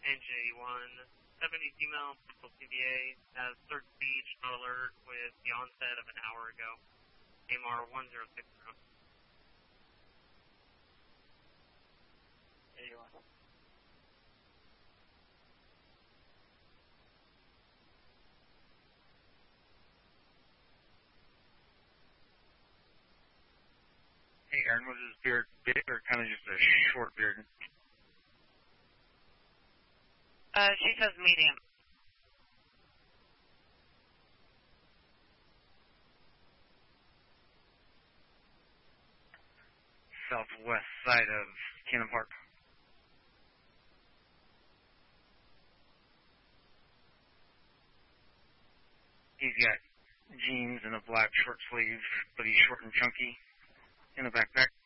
NJ1, 70 female, triple CVA, has third speech alert with the onset of an hour ago. AMR 1060. Hey, Aaron, was his beard big or kind of just a short beard? She says medium. Southwest side of Cannon Park. He's got jeans and a black short sleeve, but he's short and chunky in a backpack.